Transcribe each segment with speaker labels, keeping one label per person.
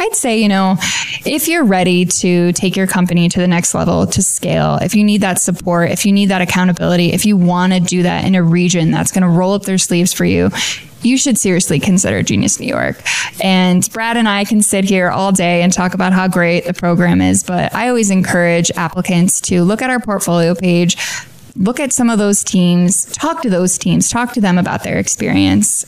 Speaker 1: I'd say, if you're ready to take your company to the next level, to scale, if you need that support, if you need that accountability, if you want to do that in a region that's going to roll up their sleeves for you, you should seriously consider Genius New York. And Brad and I can sit here all day and talk about how great the program is, but I always encourage applicants to look at our portfolio page, look at some of those teams, talk to those teams, talk to them about their experience.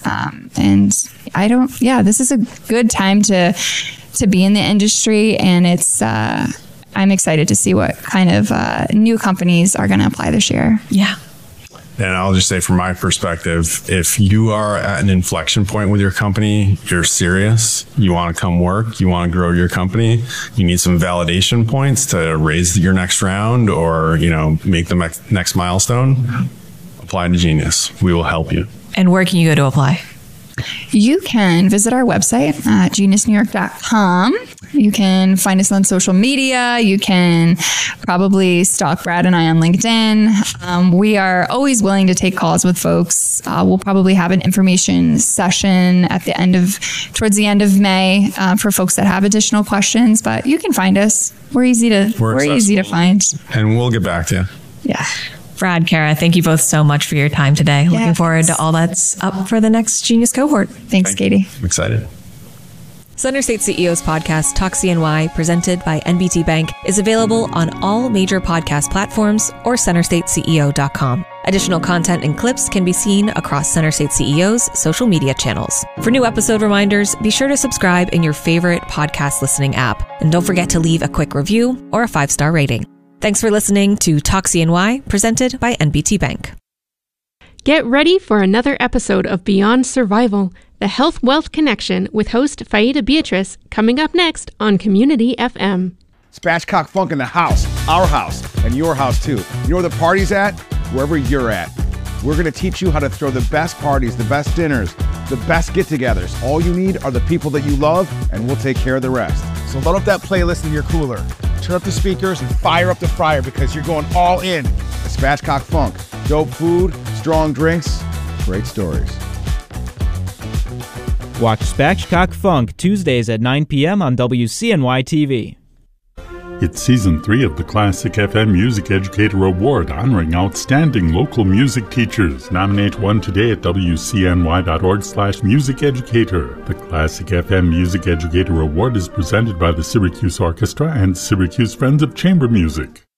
Speaker 1: This is a good time to be in the industry, and I'm excited to see what kind of new companies are going to apply this year.
Speaker 2: Yeah.
Speaker 3: And I'll just say from my perspective, if you are at an inflection point with your company, you're serious, you want to come work, you want to grow your company, you need some validation points to raise your next round or, make the next milestone, apply to Genius. We will help you.
Speaker 2: And where can you go to apply?
Speaker 1: You can visit our website at geniusnewyork.com. You can find us on social media. You can probably stalk Brad and I on LinkedIn. We are always willing to take calls with folks. We'll probably have an information session towards the end of May for folks that have additional questions. But you can find us. We're easy to find.
Speaker 3: And we'll get back to you.
Speaker 1: Yeah.
Speaker 2: Brad, Kara, thank you both so much for your time today. Looking forward to all that's up for the next Genius cohort.
Speaker 1: Thanks, Katie.
Speaker 3: I'm excited.
Speaker 2: Center State CEO's podcast, Talk CNY, presented by NBT Bank, is available on all major podcast platforms or centerstateceo.com. Additional content and clips can be seen across Center State CEO's social media channels. For new episode reminders, be sure to subscribe in your favorite podcast listening app. And don't forget to leave a quick review or a 5-star rating. Thanks for listening to Talk CNY, presented by NBT Bank.
Speaker 4: Get ready for another episode of Beyond Survival, the Health Wealth Connection with host Faida Beatrice, coming up next on Community FM.
Speaker 5: Spatchcock Funk in the house, our house, and your house too. You know where the party's at? Wherever you're at. We're going to teach you how to throw the best parties, the best dinners, the best get-togethers. All you need are the people that you love, and we'll take care of the rest. So load up that playlist in your cooler. Turn up the speakers and fire up the fryer because you're going all in. The Spatchcock Funk. Dope food, strong drinks, great stories.
Speaker 6: Watch Spatchcock Funk Tuesdays at 9 p.m. on WCNY TV.
Speaker 7: It's Season 3 of the Classic FM Music Educator Award, honoring outstanding local music teachers. Nominate one today at wcny.org/musiceducator. The Classic FM Music Educator Award is presented by the Syracuse Orchestra and Syracuse Friends of Chamber Music.